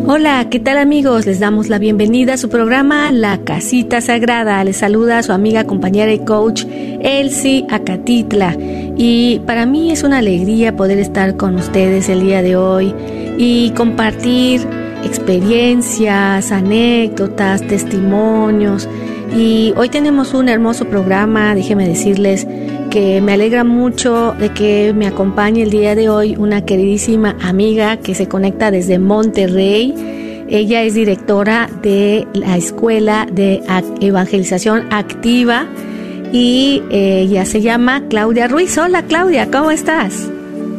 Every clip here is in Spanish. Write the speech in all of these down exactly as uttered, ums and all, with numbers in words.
Hola, ¿qué tal amigos? Les damos la bienvenida a su programa La Casita Sagrada. Les saluda a su amiga, compañera y coach Elsie Acatitla. Y para mí es una alegría poder estar con ustedes el día de hoy y compartir experiencias, anécdotas, testimonios. Y hoy tenemos un hermoso programa, déjenme decirles que me alegra mucho de que me acompañe el día de hoy una queridísima amiga que se conecta desde Monterrey. Ella es directora de la Escuela de Evangelización Activa y eh, ella se llama Claudia Ruiz. Hola Claudia, ¿cómo estás?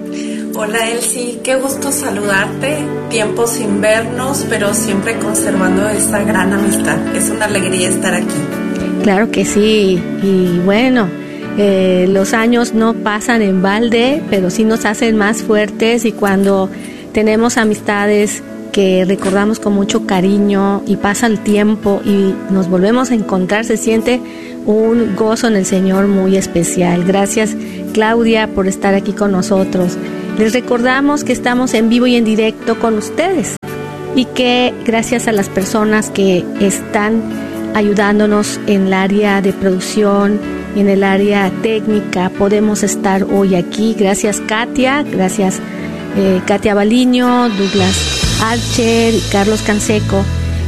Hola Elsie, qué gusto saludarte, tiempo sin vernos, pero siempre conservando esta gran amistad. Es una alegría estar aquí. Claro que sí, y bueno, eh, los años no pasan en balde, pero sí nos hacen más fuertes, y cuando tenemos amistades que recordamos con mucho cariño y pasa el tiempo y nos volvemos a encontrar, se siente un gozo en el Señor muy especial. Gracias Claudia por estar aquí con nosotros. Les recordamos que estamos en vivo y en directo con ustedes y que gracias a las personas que están ayudándonos en el área de producción y en el área técnica podemos estar hoy aquí. Gracias Katia, gracias eh, Katia Baliño, Douglas Archer y Carlos Canseco,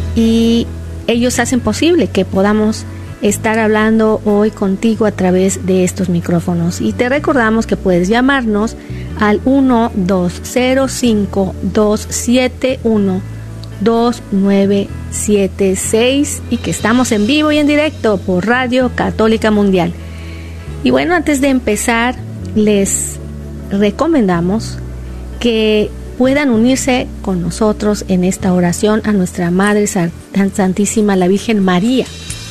y ellos hacen posible que podamos estar hablando hoy contigo a través de estos micrófonos. Y te recordamos que puedes llamarnos al uno dos cero cinco dos siete uno dos nueve siete seis y que estamos en vivo y en directo por Radio Católica Mundial. Y bueno, antes de empezar, les recomendamos que puedan unirse con nosotros en esta oración a nuestra Madre Santísima, la Virgen María,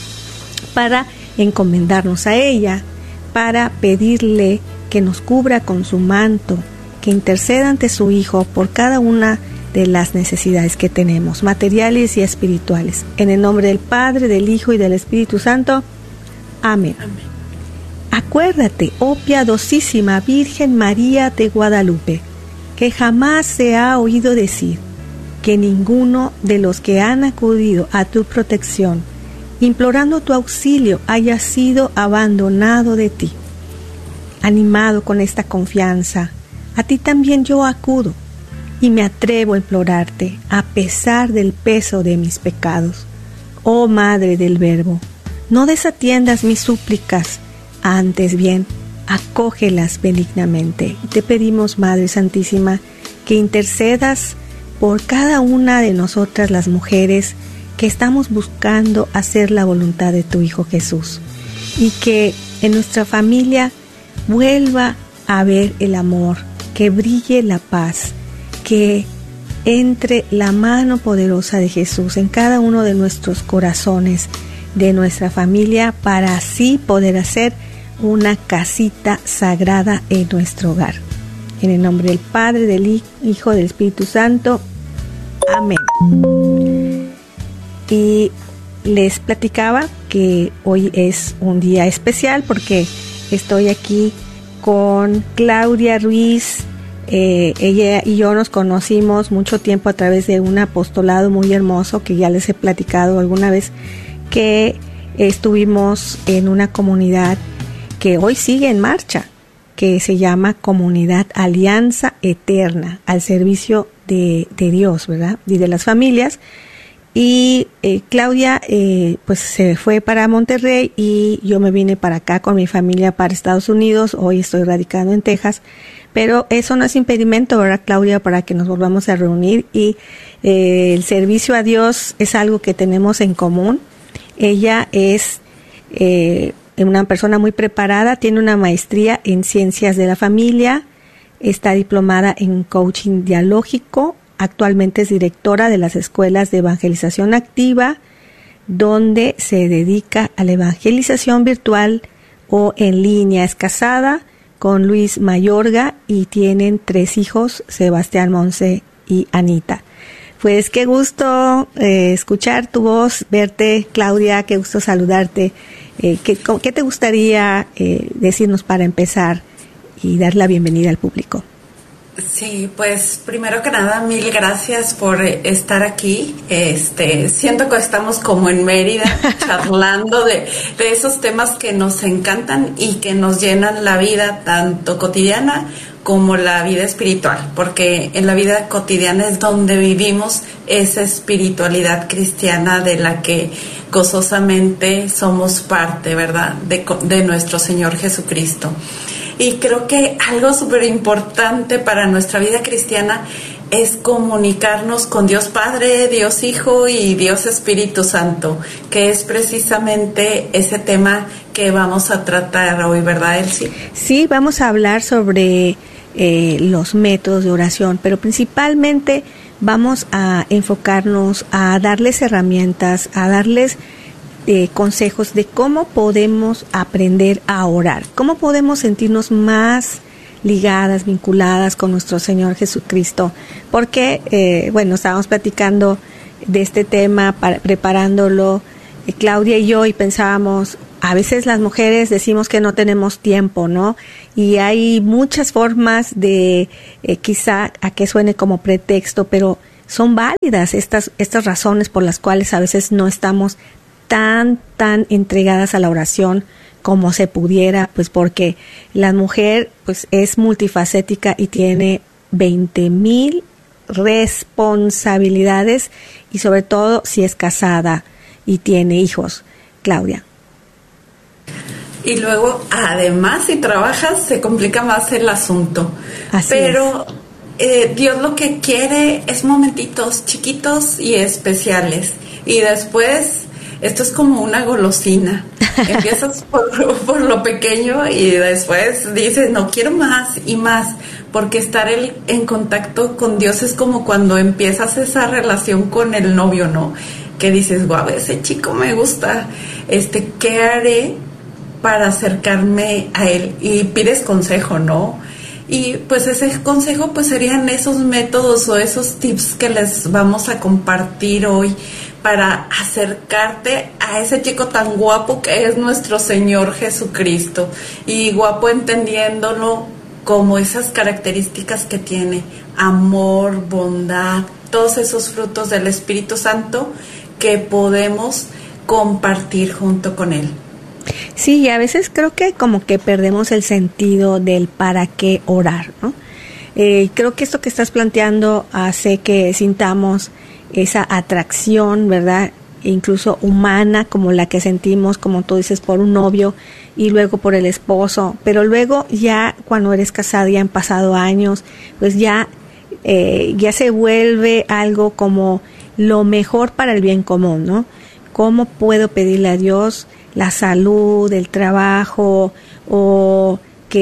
para encomendarnos a ella, para pedirle que nos cubra con su manto, que interceda ante su Hijo por cada una de las necesidades que tenemos, materiales y espirituales. En el nombre del Padre, del Hijo y del Espíritu Santo. Amén. Amén. Acuérdate, oh piadosísima Virgen María de Guadalupe, que jamás se ha oído decir que ninguno de los que han acudido a tu protección, implorando tu auxilio, haya sido abandonado de ti. Animado con esta confianza, a ti también yo acudo y me atrevo a implorarte a pesar del peso de mis pecados. Oh Madre del Verbo, no desatiendas mis súplicas, antes bien, acógelas benignamente. Y te pedimos, Madre Santísima, que intercedas por cada una de nosotras las mujeres que estamos buscando hacer la voluntad de tu Hijo Jesús, y que en nuestra familia vuelva a ver el amor, que brille la paz, que entre la mano poderosa de Jesús en cada uno de nuestros corazones, de nuestra familia, para así poder hacer una casita sagrada en nuestro hogar. En el nombre del Padre, del Hijo, del Espíritu Santo. Amén. Y les platicaba que hoy es un día especial porque estoy aquí con Claudia Ruiz. Eh, ella y yo nos conocimos mucho tiempo a través de un apostolado muy hermoso que ya les he platicado alguna vez, que estuvimos en una comunidad que hoy sigue en marcha, que se llama Comunidad Alianza Eterna, al servicio de, de Dios, ¿verdad? Y de las familias. Y eh, Claudia eh, pues se fue para Monterrey y yo me vine para acá con mi familia para Estados Unidos. Hoy estoy radicando en Texas, pero eso no es impedimento, ¿verdad, Claudia?, para que nos volvamos a reunir. Y eh, el servicio a Dios es algo que tenemos en común. Ella es eh, una persona muy preparada, tiene una maestría en ciencias de la familia, está diplomada en coaching dialógico. Actualmente es directora de las escuelas de evangelización activa, donde se dedica a la evangelización virtual o en línea. Es casada con Luis Mayorga y tienen tres hijos, Sebastián, Monse y Anita. Pues qué gusto eh, escuchar tu voz, verte, Claudia, qué gusto saludarte. Eh, ¿qué, ¿Qué te gustaría eh, decirnos para empezar y dar la bienvenida al público? Sí, pues primero que nada, mil gracias por estar aquí. Este, siento que estamos como en Mérida, charlando de, de esos temas que nos encantan y que nos llenan la vida, tanto cotidiana como la vida espiritual, porque en la vida cotidiana es donde vivimos esa espiritualidad cristiana de la que gozosamente somos parte, ¿verdad?, de, de nuestro Señor Jesucristo. Y creo que algo súper importante para nuestra vida cristiana es comunicarnos con Dios Padre, Dios Hijo y Dios Espíritu Santo, que es precisamente ese tema que vamos a tratar hoy, ¿verdad, Elsie? Sí, vamos a hablar sobre eh, los métodos de oración, pero principalmente vamos a enfocarnos a darles herramientas, a darles Eh, consejos de cómo podemos aprender a orar, cómo podemos sentirnos más ligadas, vinculadas con nuestro Señor Jesucristo, porque, eh, bueno, estábamos platicando de este tema, para, preparándolo, eh, Claudia y yo, y pensábamos, a veces las mujeres decimos que no tenemos tiempo, ¿no? Y hay muchas formas de, eh, quizá, a que suene como pretexto, pero son válidas estas, estas razones por las cuales a veces no estamos tan, tan entregadas a la oración como se pudiera, pues porque la mujer pues es multifacética y tiene veinte mil responsabilidades, y sobre todo si es casada y tiene hijos, Claudia. Y luego, además, si trabajas, se complica más el asunto. Así Pero es. eh, Dios lo que quiere es momentitos chiquitos y especiales. Y después, esto es como una golosina. Empiezas por, por lo pequeño y después dices, no, quiero más y más. Porque estar el, en contacto con Dios es como cuando empiezas esa relación con el novio, ¿no? Que dices, guau, ese chico me gusta. Este, ¿qué haré para acercarme a él? Y pides consejo, ¿no? Y pues ese consejo pues serían esos métodos o esos tips que les vamos a compartir hoy para acercarte a ese chico tan guapo que es nuestro Señor Jesucristo. Y guapo entendiéndolo como esas características que tiene: amor, bondad, todos esos frutos del Espíritu Santo que podemos compartir junto con Él. Sí, y a veces creo que como que perdemos el sentido del para qué orar, ¿no? Eh, creo que esto que estás planteando hace que sintamos esa atracción, ¿verdad?, incluso humana, como la que sentimos, como tú dices, por un novio y luego por el esposo, pero luego ya cuando eres casada, ya han pasado años, pues ya, eh, ya se vuelve algo como lo mejor para el bien común, ¿no? ¿Cómo puedo pedirle a Dios la salud, el trabajo, o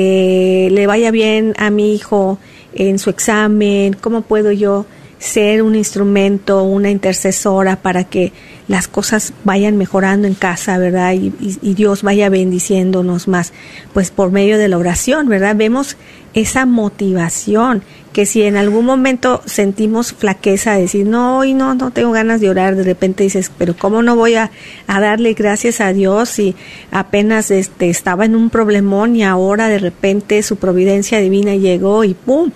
que le vaya bien a mi hijo en su examen? ¿Cómo puedo yo ser un instrumento, una intercesora para que las cosas vayan mejorando en casa, ¿verdad? Y, y, y Dios vaya bendiciéndonos más, pues por medio de la oración, ¿verdad? Vemos esa motivación que si en algún momento sentimos flaqueza, decir, no, hoy no, no tengo ganas de orar, de repente dices, pero ¿cómo no voy a, a darle gracias a Dios si apenas este, estaba en un problemón y ahora de repente su providencia divina llegó y ¡pum!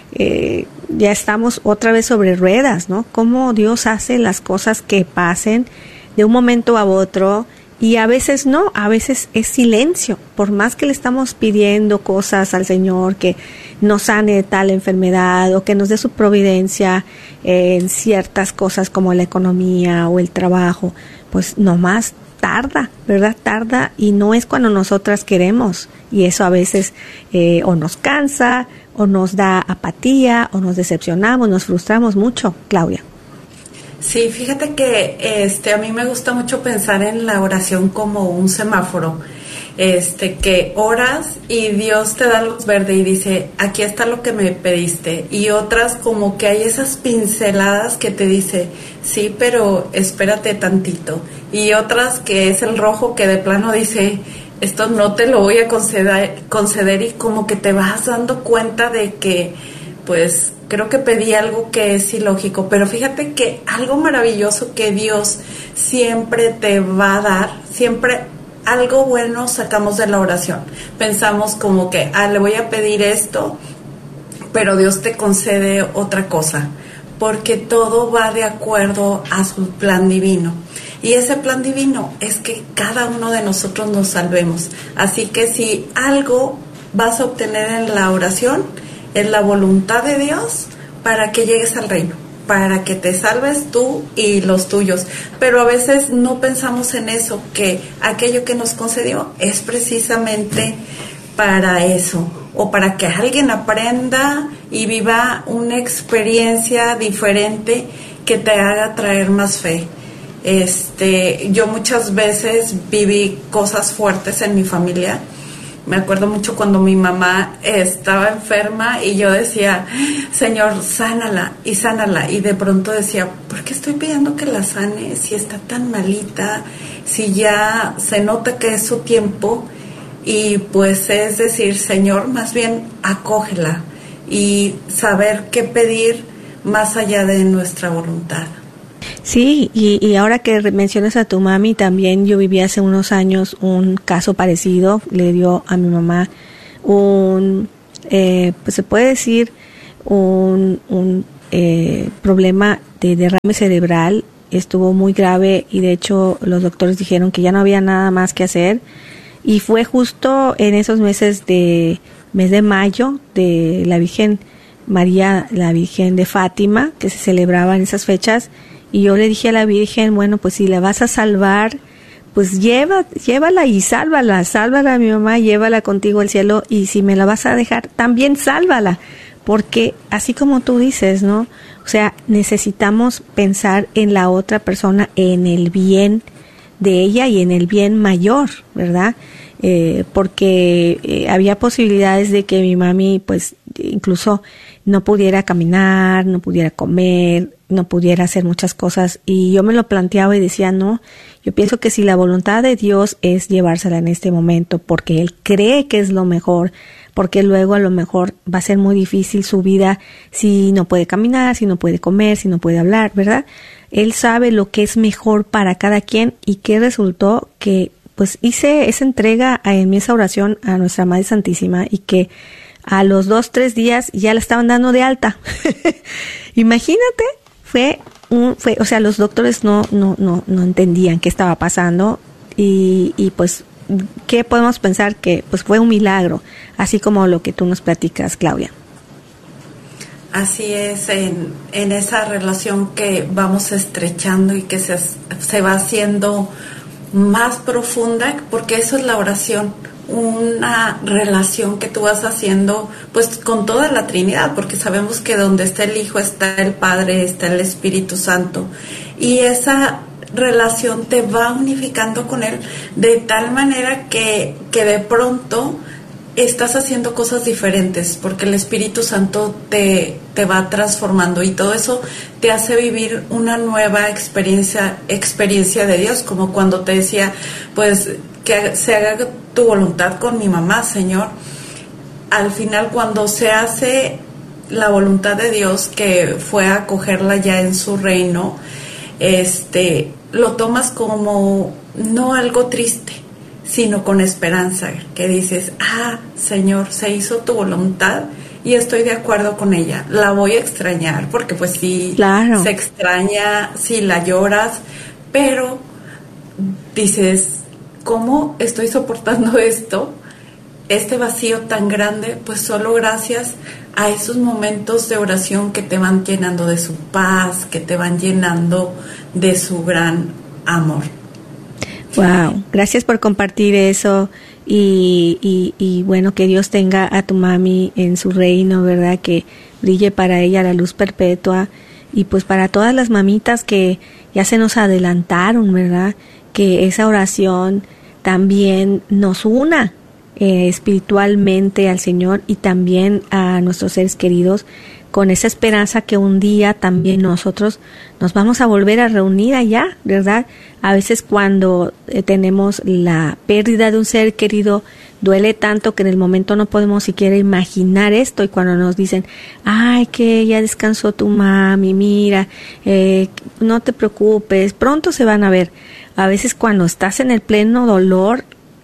Eh, ya estamos otra vez sobre ruedas, ¿no? Cómo Dios hace las cosas que pasen de un momento a otro, y a veces no, a veces es silencio, por más que le estamos pidiendo cosas al Señor, que nos sane tal enfermedad o que nos dé su providencia en ciertas cosas como la economía o el trabajo, pues nomás tarda, ¿verdad? Tarda, y no es cuando nosotras queremos, y eso a veces eh, o nos cansa, o nos da apatía, o nos decepcionamos, nos frustramos mucho, Claudia. Sí, fíjate que este a mí me gusta mucho pensar en la oración como un semáforo, este que oras y Dios te da luz verde y dice, aquí está lo que me pediste, y otras como que hay esas pinceladas que te dice, sí, pero espérate tantito, y otras que es el rojo que de plano dice, esto no te lo voy a conceder, conceder y como que te vas dando cuenta de que, pues, creo que pedí algo que es ilógico, pero fíjate que algo maravilloso que Dios siempre te va a dar, siempre algo bueno sacamos de la oración. Pensamos como que, ah, le voy a pedir esto, pero Dios te concede otra cosa, porque todo va de acuerdo a su plan divino. Y ese plan divino es que cada uno de nosotros nos salvemos. Así que si algo vas a obtener en la oración, es la voluntad de Dios para que llegues al reino, para que te salves tú y los tuyos. Pero a veces no pensamos en eso, que aquello que nos concedió es precisamente para eso, o para que alguien aprenda y viva una experiencia diferente que te haga traer más fe. Este, yo muchas veces viví cosas fuertes en mi familia. Me acuerdo mucho cuando mi mamá estaba enferma y yo decía, Señor, sánala y sánala. Y de pronto decía, ¿por qué estoy pidiendo que la sane si está tan malita? Si ya se nota que es su tiempo. Y pues es decir, Señor, más bien acógela y saber qué pedir más allá de nuestra voluntad. Sí, y, y ahora que mencionas a tu mami, también yo viví hace unos años un caso parecido. Le dio a mi mamá un, eh, pues se puede decir, un, un eh, problema de derrame cerebral. Estuvo muy grave y de hecho los doctores dijeron que ya no había nada más que hacer. Y fue justo en esos meses de mes de mayo de la Virgen María, la Virgen de Fátima, que se celebraba en esas fechas. Y yo le dije a la Virgen, bueno, pues si la vas a salvar, pues lleva, llévala y sálvala, sálvala a mi mamá, llévala contigo al cielo, y si me la vas a dejar, también sálvala, porque así como tú dices, ¿no? O sea, necesitamos pensar en la otra persona, en el bien de ella y en el bien mayor, ¿verdad? Eh, porque eh, había posibilidades de que mi mami, pues, incluso no pudiera caminar, no pudiera comer, no pudiera hacer muchas cosas, y yo me lo planteaba y decía, no, yo pienso que si la voluntad de Dios es llevársela en este momento, porque Él cree que es lo mejor, porque luego a lo mejor va a ser muy difícil su vida si no puede caminar, si no puede comer, si no puede hablar, ¿verdad? Él sabe lo que es mejor para cada quien, y que resultó que pues hice esa entrega en esa oración a nuestra Madre Santísima, y que a los dos, tres días ya la estaban dando de alta. Imagínate, fue un, fue, o sea, los doctores no, no, no, no entendían qué estaba pasando, y, y pues, ¿qué podemos pensar? Que pues fue un milagro, así como lo que tú nos platicas, Claudia. Así es, en, en esa relación que vamos estrechando y que se, se va haciendo más profunda, porque eso es la oración, una relación que tú vas haciendo pues con toda la Trinidad, porque sabemos que donde está el Hijo está el Padre, está el Espíritu Santo, y esa relación te va unificando con Él de tal manera que, que de pronto estás haciendo cosas diferentes, porque el Espíritu Santo te, te va transformando, y todo eso te hace vivir una nueva experiencia, experiencia de Dios, como cuando te decía, pues, que se haga tu voluntad con mi mamá, Señor. Al final, cuando se hace la voluntad de Dios, que fue acogerla ya en su reino, este, lo tomas como no algo triste, sino con esperanza, que dices, ah, Señor, se hizo tu voluntad y estoy de acuerdo con ella. La voy a extrañar, porque pues sí, claro, se extraña, sí la lloras, pero dices, ¿cómo estoy soportando esto? Este vacío tan grande, pues solo gracias a esos momentos de oración que te van llenando de su paz, que te van llenando de su gran amor. Wow, gracias por compartir eso, y, y, y bueno, que Dios tenga a tu mami en su reino, ¿verdad? Que brille para ella la luz perpetua, y pues para todas las mamitas que ya se nos adelantaron, ¿verdad? Que esa oración también nos una eh, espiritualmente al Señor y también a nuestros seres queridos, con esa esperanza que un día también nosotros nos vamos a volver a reunir allá, ¿verdad? A veces cuando eh, tenemos la pérdida de un ser querido, duele tanto que en el momento no podemos siquiera imaginar esto, y cuando nos dicen, ay, que ya descansó tu mami, mira, eh, no te preocupes, pronto se van a ver. A veces cuando estás en el pleno dolor,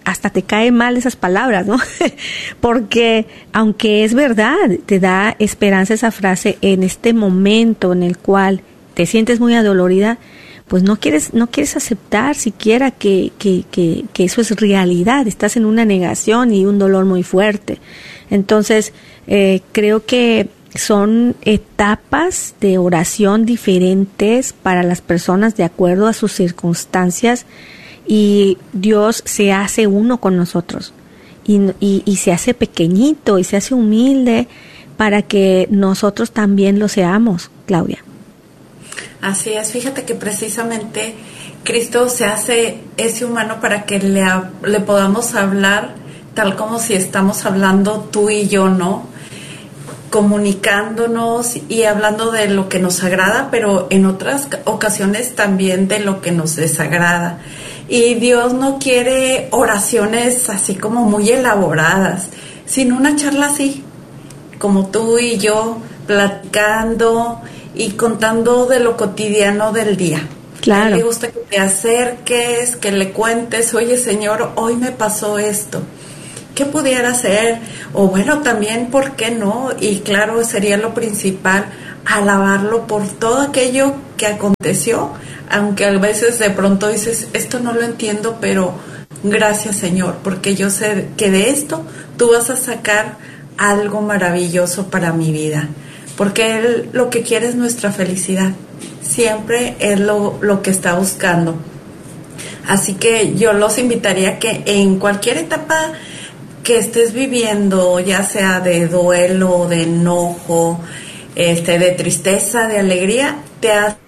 hasta te caen mal esas palabras, ¿no? Porque aunque es verdad, te da esperanza esa frase, en este momento en el cual te sientes muy adolorida, pues no quieres, no quieres aceptar siquiera que, que, que, que eso es realidad, estás en una negación y un dolor muy fuerte. Entonces, eh, creo que son etapas de oración diferentes para las personas de acuerdo a sus circunstancias, y Dios se hace uno con nosotros y, y, y se hace pequeñito y se hace humilde para que nosotros también lo seamos, Claudia. Así es, fíjate que precisamente Cristo se hace ese humano para que le, le podamos hablar tal como si estamos hablando tú y yo, ¿no? Comunicándonos y hablando de lo que nos agrada, pero en otras ocasiones también de lo que nos desagrada. Y Dios no quiere oraciones así como muy elaboradas, sino una charla así, como tú y yo, platicando y contando de lo cotidiano del día. Claro. A él le gusta que te acerques, que le cuentes, oye Señor, hoy me pasó esto, ¿qué pudiera hacer? O bueno, también, ¿por qué no? Y claro, sería lo principal, alabarlo por todo aquello que aconteció, aunque a veces de pronto dices, esto no lo entiendo, pero gracias Señor, porque yo sé que de esto tú vas a sacar algo maravilloso para mi vida, porque Él lo que quiere es nuestra felicidad, siempre es lo, lo que está buscando. Así que yo los invitaría a que en cualquier etapa que estés viviendo, ya sea de duelo, de enojo, este, de tristeza, de alegría, te hace.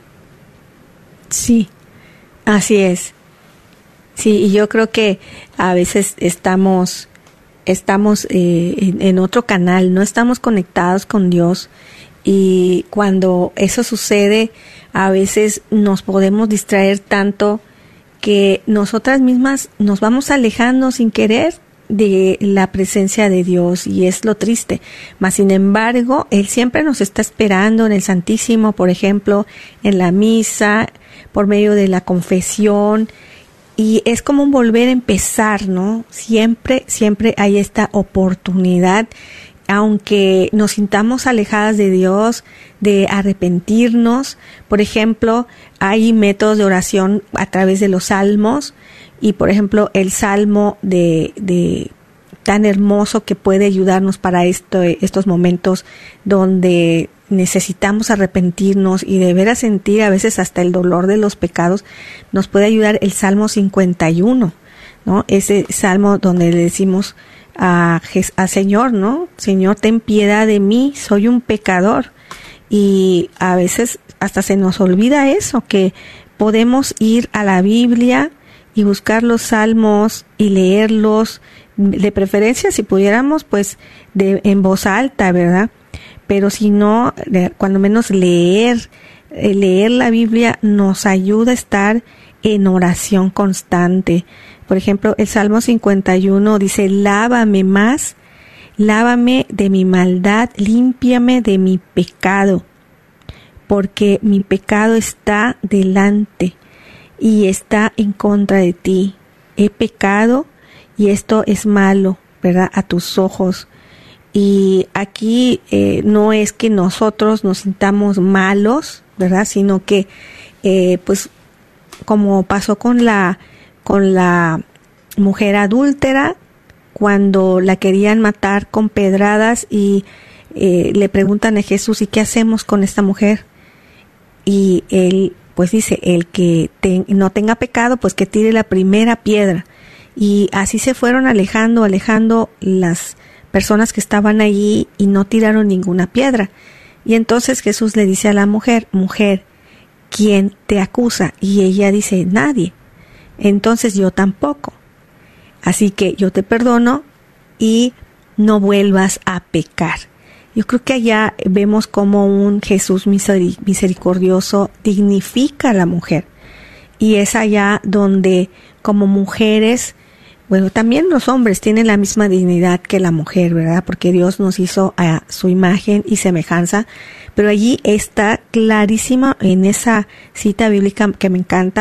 Sí, así es. Sí, y yo creo que a veces estamos, estamos eh, en, en otro canal, no estamos conectados con Dios, y cuando eso sucede, a veces nos podemos distraer tanto que nosotras mismas nos vamos alejando sin querer de la presencia de Dios, y es lo triste. Mas sin embargo, Él siempre nos está esperando en el Santísimo, por ejemplo, en la misa, por medio de la confesión, y es como un volver a empezar, ¿no? Siempre, siempre hay esta oportunidad, aunque nos sintamos alejadas de Dios, de arrepentirnos. Por ejemplo, hay métodos de oración a través de los salmos, y por ejemplo el salmo de, de tan hermoso que puede ayudarnos para esto, estos momentos donde necesitamos arrepentirnos y de veras sentir a veces hasta el dolor de los pecados, nos puede ayudar el Salmo cincuenta y uno, ¿no? Ese salmo donde le decimos a, a Señor, ¿no? Señor, ten piedad de mí, soy un pecador. Y a veces hasta se nos olvida eso, que podemos ir a la Biblia y buscar los salmos y leerlos, de preferencia si pudiéramos pues de en voz alta, ¿verdad? Pero si no, cuando menos leer, leer la Biblia nos ayuda a estar en oración constante. Por ejemplo, el Salmo cincuenta y uno dice, lávame más, lávame de mi maldad, límpiame de mi pecado, porque mi pecado está delante y está en contra de ti. He pecado y esto es malo, ¿verdad?, a tus ojos. Y aquí eh, no es que nosotros nos sintamos malos, ¿verdad?, sino que, eh, pues, como pasó con la, con la mujer adúltera, cuando la querían matar con pedradas y eh, le preguntan a Jesús, ¿y qué hacemos con esta mujer? Y él pues dice, el que te, no tenga pecado, pues que tire la primera piedra. Y así se fueron alejando, alejando las personas que estaban allí y no tiraron ninguna piedra. Y entonces Jesús le dice a la mujer, mujer, ¿quién te acusa? Y ella dice, nadie. Entonces yo tampoco. Así que yo te perdono y no vuelvas a pecar. Yo creo que allá vemos cómo un Jesús misericordioso dignifica a la mujer. Y es allá donde como mujeres, bueno, también los hombres tienen la misma dignidad que la mujer, ¿verdad? Porque Dios nos hizo a su imagen y semejanza. Pero allí está clarísima en esa cita bíblica que me encanta,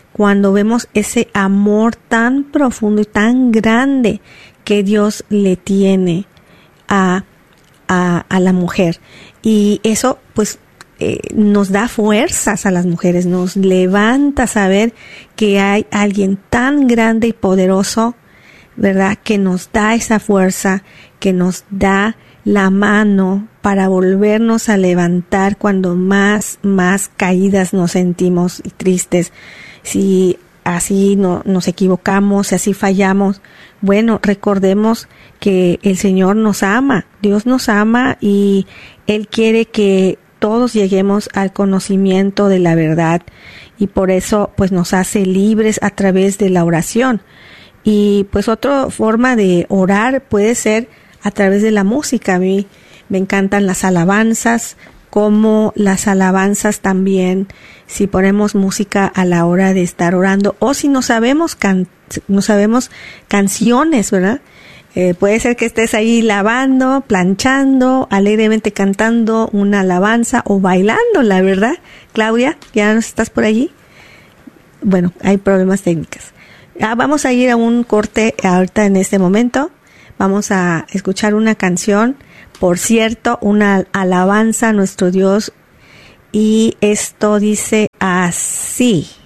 cuando vemos ese amor tan profundo y tan grande que Dios le tiene a, a, a la mujer. Y eso pues eh, nos da fuerzas a las mujeres, nos levanta a saber que hay alguien tan grande y poderoso, ¿verdad?, que nos da esa fuerza, que nos da la mano para volvernos a levantar cuando más, más caídas nos sentimos y tristes. Si así no, nos equivocamos, si así fallamos, bueno, recordemos que el Señor nos ama, Dios nos ama y Él quiere que todos lleguemos al conocimiento de la verdad y por eso pues nos hace libres a través de la oración. Y pues otra forma de orar puede ser a través de la música. A mí me encantan las alabanzas, como las alabanzas también, si ponemos música a la hora de estar orando, o si no sabemos can, no sabemos canciones, ¿verdad? Eh, puede ser que estés ahí lavando, planchando, alegremente cantando una alabanza o bailando, la verdad. Claudia, ¿ya no estás por allí? Bueno, hay problemas técnicos. Ah, vamos a ir a un corte ahorita en este momento. Vamos a escuchar una canción, por cierto, una alabanza a nuestro Dios. Y esto dice así.